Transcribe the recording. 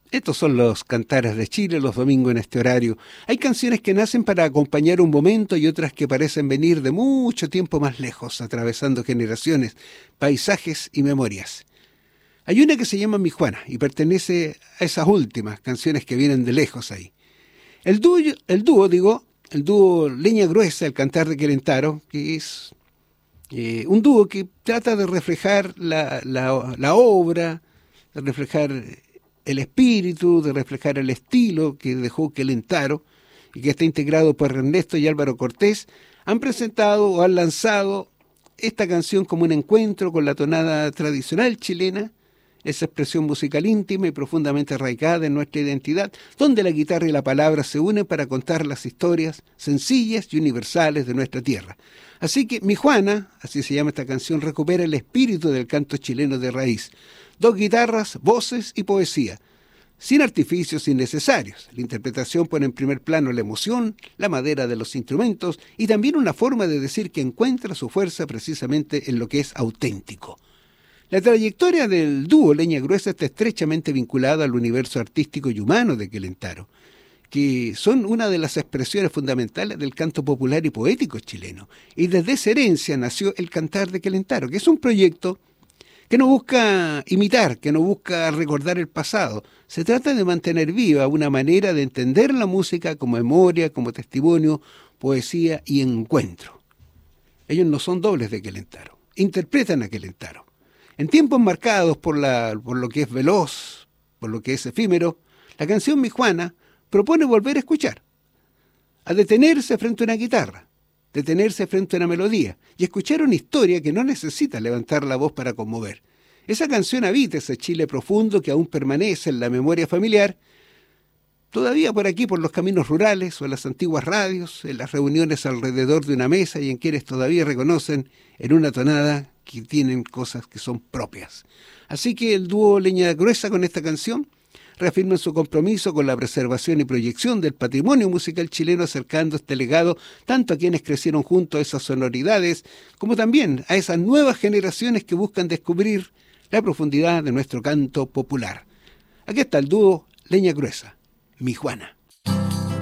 Estos son los cantares de Chile los domingos en este horario. Hay canciones que nacen para acompañar un momento y otras que parecen venir de mucho tiempo más lejos, atravesando generaciones, paisajes y memorias. Hay una que se llama Mi Juana y pertenece a esas últimas canciones que vienen de lejos ahí. El dúo Leña Gruesa, el cantar de Querentaro, que es un dúo que trata de reflejar la obra, de reflejar el espíritu, de reflejar el estilo que dejó Querentaro y que está integrado por Ernesto y Álvaro Cortés, han presentado o han lanzado esta canción como un encuentro con la tonada tradicional chilena, esa expresión musical íntima y profundamente arraigada en nuestra identidad, donde la guitarra y la palabra se unen para contar las historias sencillas y universales de nuestra tierra. Así que Mi Juana, así se llama esta canción, recupera el espíritu del canto chileno de raíz. 2 guitarras, voces y poesía, sin artificios innecesarios. La interpretación pone en primer plano la emoción, la madera de los instrumentos y también una forma de decir que encuentra su fuerza precisamente en lo que es auténtico. La trayectoria del dúo Leña Gruesa está estrechamente vinculada al universo artístico y humano de Querentaro, que son una de las expresiones fundamentales del canto popular y poético chileno. Y desde esa herencia nació el Cantar de Querentaro, que es un proyecto que no busca imitar, que no busca recordar el pasado. Se trata de mantener viva una manera de entender la música como memoria, como testimonio, poesía y encuentro. Ellos no son dobles de Querentaro, interpretan a Querentaro. En tiempos marcados por lo que es veloz, por lo que es efímero, la canción Mi Juana propone volver a escuchar, a detenerse frente a una guitarra, detenerse frente a una melodía y escuchar una historia que no necesita levantar la voz para conmover. Esa canción habita ese Chile profundo que aún permanece en la memoria familiar, todavía por aquí, por los caminos rurales o en las antiguas radios, en las reuniones alrededor de una mesa y en quienes todavía reconocen en una tonada que tienen cosas que son propias. Así que el dúo Leña Gruesa con esta canción reafirma su compromiso con la preservación y proyección del patrimonio musical chileno, acercando este legado tanto a quienes crecieron junto a esas sonoridades, como también a esas nuevas generaciones que buscan descubrir la profundidad de nuestro canto popular. Aquí está el dúo Leña Gruesa, Mi Juana.